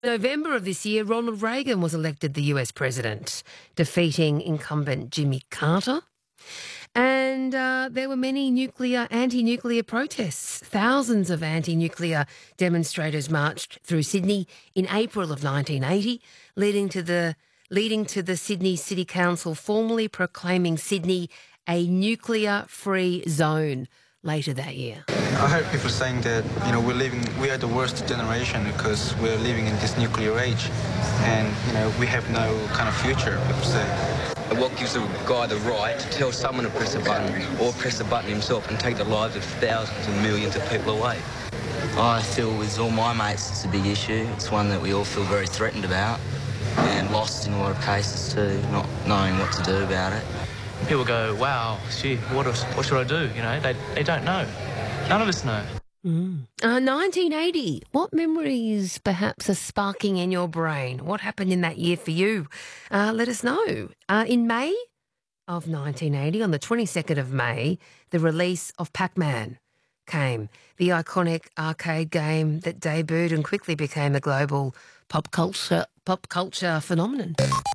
November of this year, Ronald Reagan was elected the US president, defeating incumbent Jimmy Carter. And there were many anti-nuclear protests. Thousands of anti-nuclear demonstrators marched through Sydney in April of 1980, leading to the Sydney City Council formally proclaiming Sydney a nuclear-free zone later that year. I heard people saying that, we are the worst generation because we're living in this nuclear age and, we have no kind of future, people say. What gives a guy the right to tell someone to press a button or press the button himself and take the lives of thousands and millions of people away? I feel with all my mates it's a big issue. It's one that we all feel very threatened about and lost in a lot of cases too, not knowing what to do about it. People go, wow, gee, what should I do? They don't know. None of us know. 1980. What memories perhaps are sparking in your brain? What happened in that year for you? Let us know. In May of 1980, on the 22nd of May, the release of Pac-Man came, the iconic arcade game that debuted and quickly became a global pop culture phenomenon.